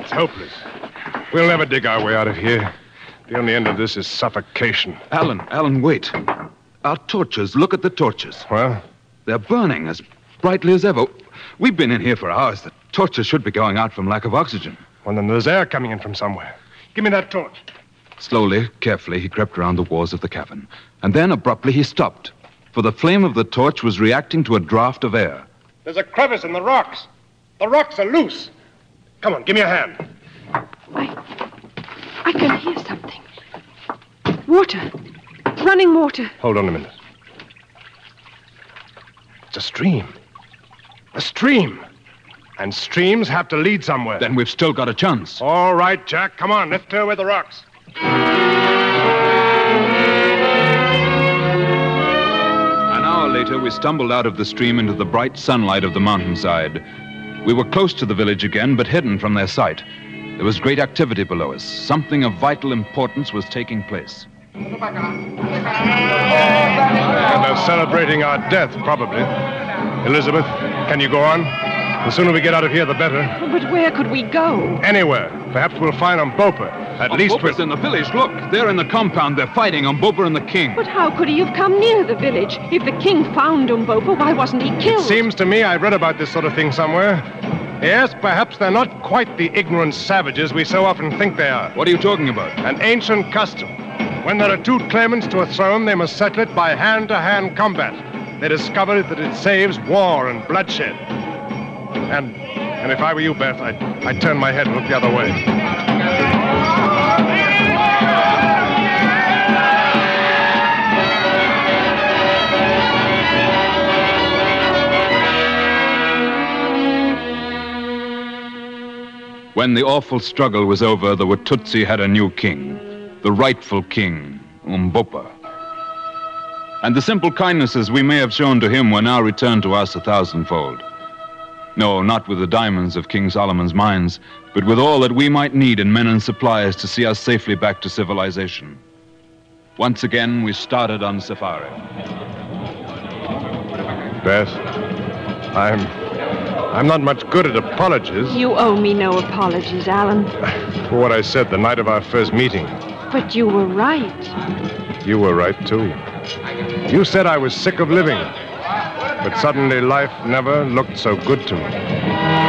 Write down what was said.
It's hopeless. We'll never dig our way out of here. The only end of this is suffocation. Alan, wait. Our torches. Look at the torches. Well? They're burning as brightly as ever. We've been in here for hours. The torches should be going out from lack of oxygen. Well, then there's air coming in from somewhere. Give me that torch. Slowly, carefully, he crept around the walls of the cavern. And then, abruptly, he stopped. For the flame of the torch was reacting to a draft of air. There's a crevice in the rocks. The rocks are loose. Come on, give me a hand. I can hear something. Water. Running water. Hold on a minute. It's a stream. A stream. And streams have to lead somewhere. Then we've still got a chance. All right, Jack. Come on. Let's tear away the rocks. An hour later, we stumbled out of the stream into the bright sunlight of the mountainside. We were close to the village again, but hidden from their sight. There was great activity below us. Something of vital importance was taking place. And they're celebrating our death, probably. Elizabeth, can you go on? The sooner we get out of here, the better. But where could we go? Anywhere. Perhaps we'll find Umbopa. At least Umbopa's in the village. Look, they're in the compound. They're fighting Umbopa and the king. But how could he have come near the village? If the king found Umbopa, why wasn't he killed? It seems to me I've read about this sort of thing somewhere. Yes, perhaps they're not quite the ignorant savages we so often think they are. What are you talking about? An ancient custom. When there are two claimants to a throne, they must settle it by hand-to-hand combat. They discovered that it saves war and bloodshed. And if I were you, Beth, I'd turn my head and look the other way. When the awful struggle was over, the Watutsi had a new king, the rightful king, Umbopa. And the simple kindnesses we may have shown to him were now returned to us 1,000-fold. No, not with the diamonds of King Solomon's mines, but with all that we might need in men and supplies to see us safely back to civilization. Once again, we started on safari. Beth, I'm not much good at apologies. You owe me no apologies, Alan. For what I said the night of our first meeting. But you were right. You were right, too. You said I was sick of living. But suddenly life never looked so good to me.